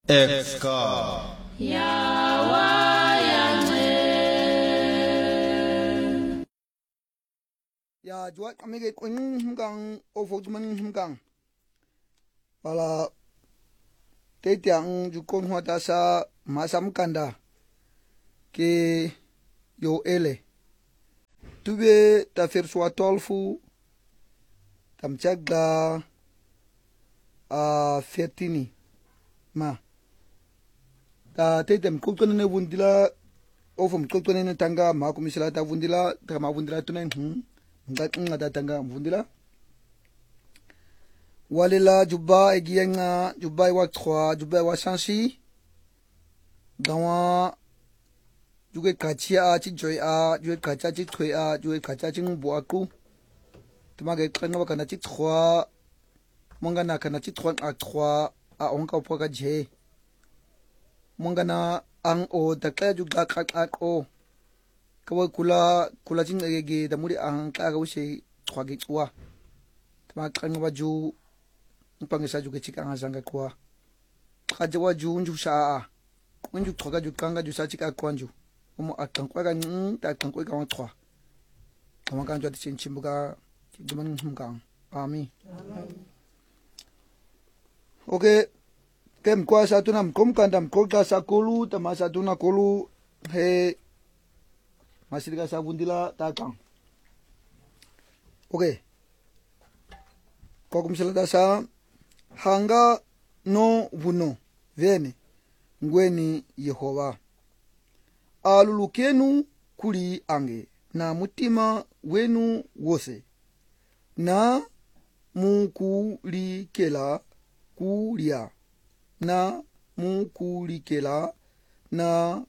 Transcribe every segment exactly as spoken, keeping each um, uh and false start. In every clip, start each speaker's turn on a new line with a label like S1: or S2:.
S1: Exka
S2: ya juat kami ke kun hunggang ofo tuman hunggang pala te tiang jukon huata sa masam kanda ke yo ele tube ta ferswa tolfu tam chagda a fertini ma ta te tem kultone ne wundila ofum kultone ne tanga ma komisila ta wundila ta ma wundila tunen hm nga da tanga wundila walila juba egianga juba wa trois juba wa sansi gawa juge kachia chi joy a juge kacha chi thoi a juge kacha chi bo aku tama ge kana kana chi trois monga na kana chi trois a trois a onka poka je monga na ang o takla juga kak o kawa kula kula jing ge da muri ang ka ga wuse trois ge twa tama kana waju mpangisa juga chika nga zanga kwa kaja waju unju saa unju trois ju kanga ju sa chika kwanju omo atankwa ga ta atankwa ga trois tama kan jati chin chimbuga duman humgang ami okay kem kwa sa tunam kom kandam kolka sa kolu tama sa tuna kolu he masiriga sa bundila ta kang okay kokum sala sa hanga no vuno vene ngweni Yehova alulukenu kuli ange na mutima wenu wose na mukulikela kulia na mukulikela na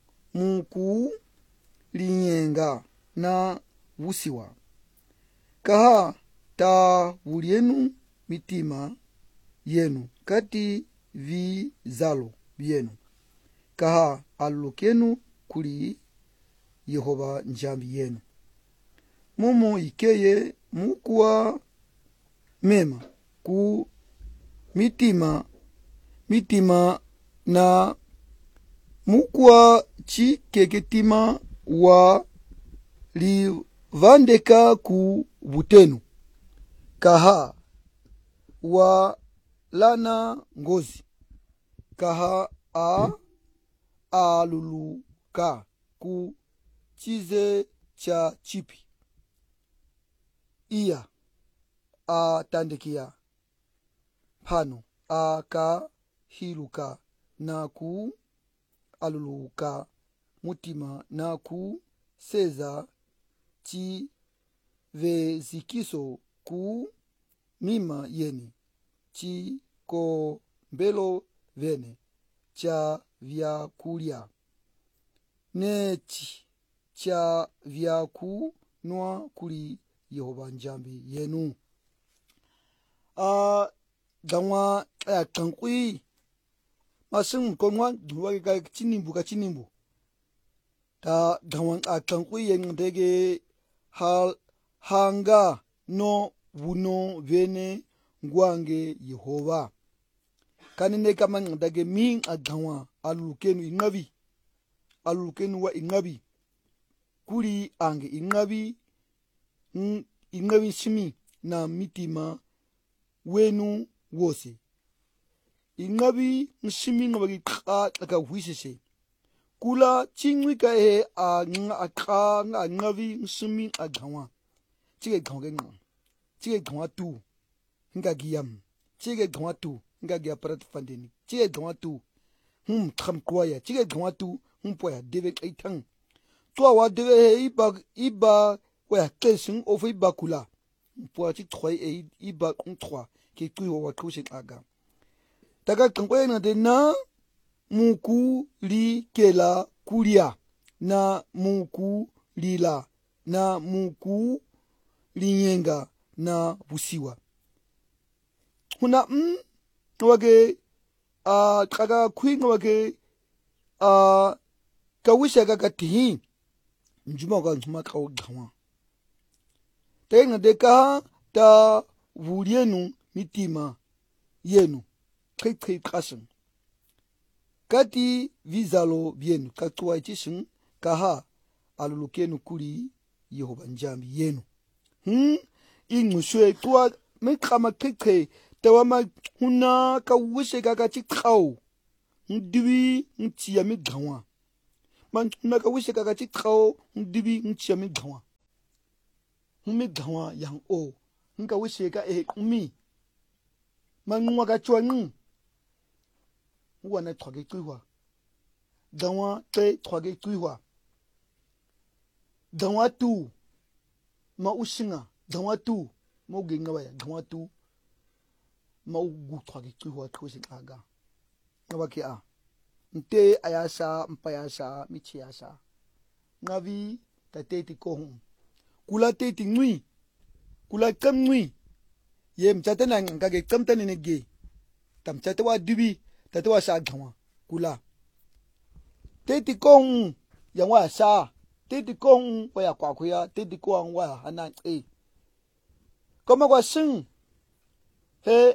S2: mukulinyenga na wusiwa kaha ta wulienu mitima yenu kati vi zalo yenu kaha alulukenu kuli Yehova njambi yenu mumo ikeye mukuwa mema ku mitima mitima na mukuwa chi keketima wa livandeka ku butenu kaha wa lana ngozi kaha a aluluka ku chize cha chipi iya a tandekia pano a ka hiluka na ku aluluka mutima na ku seza chi vezikiso ku mima yeni chi ko mbelo vene cha vya kulia nechi cha vya ku noa kuli Yehova njambi yenu a gangwa a kankui masung kongwa duwa ga chinimbu ga chinimbu ta gangwa a kankui yen dege hal hanga no wuno vene ngwange Yehova kanine kama ndage min a gangwa alulukenu ingabi alulukenu wa ingabi kuli ange ingabi ingabi shimi na mitima wenu wose ingabi nshimi ngabagi ka ka wisese kula chingwi ka he a nga ka nga ngabi nshimi agwa chige gwa nga chige gwa tu nga giyam chige gwa tu nga gya parat fandeni chige gwa tu hum kham kwaya chige gwa tu hum poya deve aitang to wa deve he iba iba wa kesin of iba kula po chi trois e iba on trois ki tu wa kusin aga taga kankwe na de na muku li kela kulia na muku lila na muku linyenga na busiwa huna m wage a kaga kwing wage a kawisha ga kati njuma ga njuma ka gawa tenga de ka ta wulienu mitima yenu kai kai kasin kati vizalo bienu katua itishin kaha alulukenu kuli Yehova njambi yenu hmm inguswe tua mekama keke tawama huna ka wishe ka chikau ndibi ntia migawa man huna ka wishe ka chikau ndibi ntia migawa migawa yang o nka wishe ka e kumi man nwa ka chwani wana troge tuwa dawa te troge tuwa dawa tu ma ushinga dawa tu mo ginga waya dawa tu ma ugu troge tuwa trosin aga ngabaki a nte ayasa mpayasa michiasa ngavi tateti kohum kula teti ngui kula kam ngui ye mchata na ngage kamta ne ge tam chata wa dubi tata wa sa gawa kula teti kohum ya wa sa teti kohum wa ya kwa kuya teti kohum wa hana e koma kwa sing he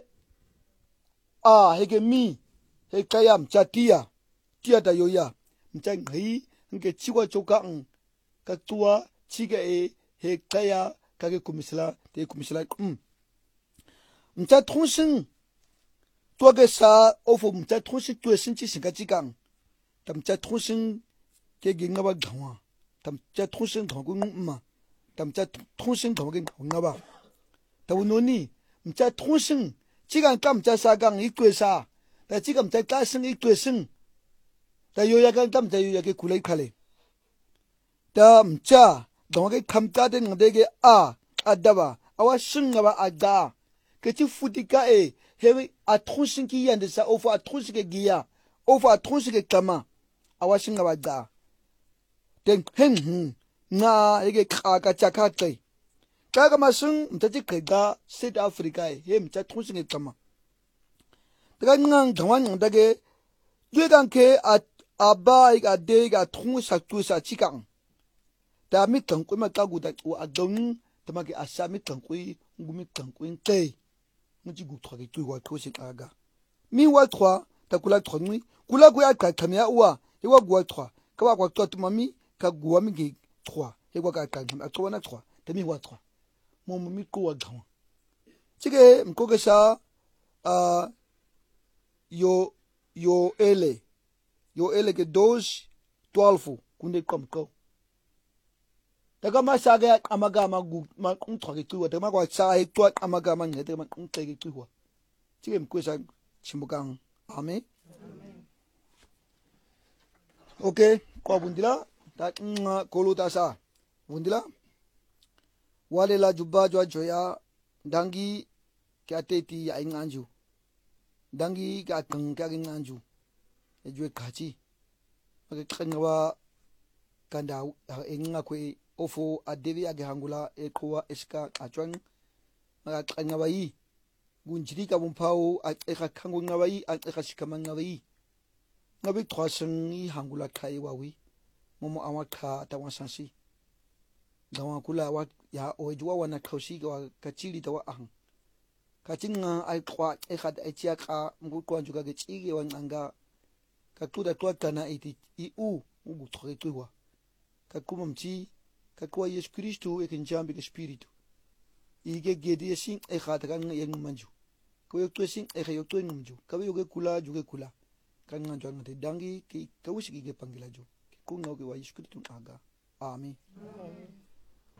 S2: a hege mi he kaya mchatia tia da yoya mcha ngai nke chiwa choka ng ka tua chiga e he kaya kage kumisla te kumisla um mcha tronsin tua ge sa ofo mcha tronsin tua sinchi singa chigang tam mcha tronsin ke ginga ba gawa tam mcha tronsin gawa ma tam mcha tronsin gawa ge ngaba tawunoni mcha tronsin chigang kam mcha sa gang ikwe sa da chigam mcha ka sing ikwe sing da yoya ga tam mcha yoya ge kulai khale da mcha dongge kamta de ngdege a adaba awa shinga ba ada ke ti futika e he a tronsin ki yande sa ofa a tronsin ke giya ofa a tronsin ke kama awa shinga ba da den hen na ege ka chaka tai kaga masung mtati kega South Africa e he mcha tronsin ke kama daga ngang dongwan ngdage yegan ke a aba iga de ga tronsin sa tu sa chikang da mi kankui ma kagu da wa adong tama ke asa mi kankui ngumi kankui te ngi gu twa ke tu wa tosi kaga mi wa twa ta kula twa ngi kula ku ya ka kamya wa e wa gwa twa ka wa kwa twa mami ka gwa mi ge twa e wa ka ka a twa na twa ta mi wa twa mo mo mi ko wa gawa chige mko ke sa a yo yo ele yo ele ke dos twaalf kunde kom ko daga masaga amagama gu ma kunthoke tuwa daga kwa sa e twa amagama ngete ma kunteke tuwa chike mkwesa chimbukang amen okay kwa bundila ta nga koluta sa bundila wale la jubba jwa joya dangi kya teti ya nganju dangi ka kang ka nganju e jwe kachi ake kanga kanda enga kwe ofo adevi age hangula ekwa eska achwan maga kanga bai gunjiri ka bumpao eka kangu ngabai eka shikama ngabai ngabi twasang i hangula kai wawi momo awaka tawasansi dawa kula wa ya ojwa wana khoshi ka kachili tawa ahang kachinga ai kwa eka echia ka ngukwa njuga ge chige wananga kakuda twatana iti i u ugu trekwa kakumamchi kakwa Yesu Kristo ekinjambi ke spiritu ige gedi sing e khata kan yang manju ko yok to sing e khayok to ngumju kabe yoge kula juge kula kan nganjo ngate dangi ki kawushi ge pangila ju ku ngau ge wa Yesu Kristo aga amen